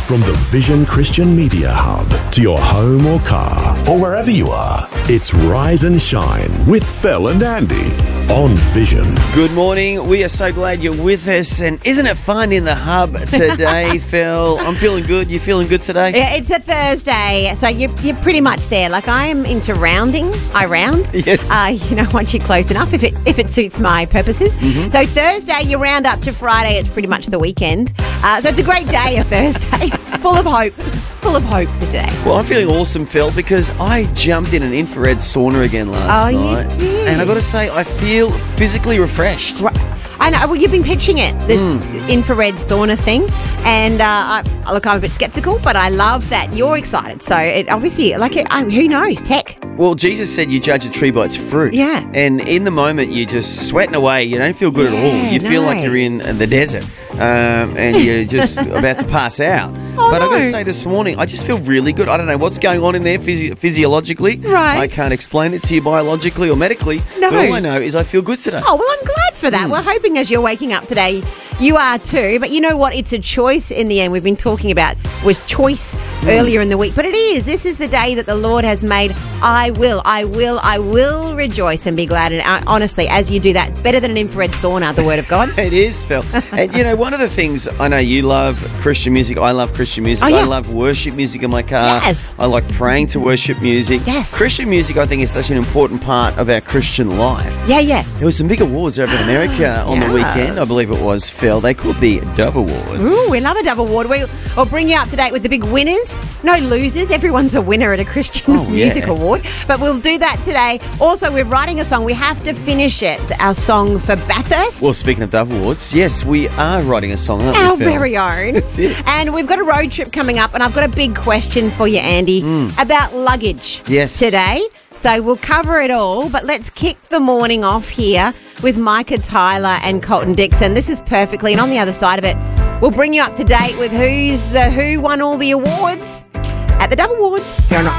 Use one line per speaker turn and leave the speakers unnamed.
From the Vision Christian Media Hub to your home or car or wherever you are, it's Rise and Shine with Phil and Andy on Vision.
Good morning. We are so glad you're with us. And isn't it fun in the hub today, Phil? I'm feeling good. You feeling good today?
Yeah, it's a Thursday, so you're pretty much there. Like, I am into rounding. I round.
Yes.
Once you're close enough, if it suits my purposes. Mm-hmm. So Thursday, you round up to Friday. It's pretty much the weekend. So it's a great day, a Thursday. Full of hope today.
Well, I'm feeling awesome, Phil, because I jumped in an infrared sauna again last night.
You did?
And I got to say, I feel physically refreshed.
Right. I know. Well, you've been pitching it, this infrared sauna thing. And I'm a bit skeptical, but I love that you're excited. So it obviously, who knows, tech.
Well, Jesus said you judge a tree by its fruit.
Yeah.
And in the moment, you're just sweating away. You don't feel good at all. You feel like you're in the desert and you're just about to pass out. But I've got to say, this morning, I just feel really good. I don't know what's going on in there physiologically.
Right.
I can't explain it to you biologically or medically.
No.
But all I know is I feel good today.
Oh, well, I'm glad for that. We're hoping as you're waking up today, you are too. But you know what? It's a choice in the end. We've been talking about was choice earlier in the week. But it is. This is the day that the Lord has made. I will rejoice and be glad. And honestly, as you do that, better than an infrared sauna, the word of God.
It is, Phil. And, one of the things, I know you love Christian music. I love Christian music.
Oh, yeah.
I love worship music in my car.
Yes.
I like praying to worship music.
Yes.
Christian music, I think, is such an important part of our Christian life.
Yeah.
There were some big awards over in America on the weekend, I believe it was, Phil. They called the Dove Awards.
Ooh, we love a Dove Award. We'll bring you up to date with the big winners. No losers. Everyone's a winner at a Christian music award. But we'll do that today. Also, we're writing a song. We have to finish it. Our song for Bathurst.
Well, speaking of Dove Awards, yes, we are writing a song, aren't
Our
we, Phil?
very own.
That's it.
And we've got a road trip coming up, and I've got a big question for you, Andy, about luggage today. So we'll cover it all, but let's kick the morning off here with Micah Tyler and Colton Dixon. This is Perfectly, and on the other side of it, we'll bring you up to date with who won all the awards at the Dove Awards here on